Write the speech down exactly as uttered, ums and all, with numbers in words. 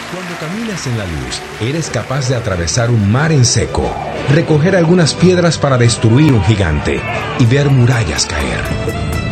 Cuando caminas en la luz, eres capaz de atravesar un mar en seco, recoger algunas piedras para destruir un gigante y ver murallas caer.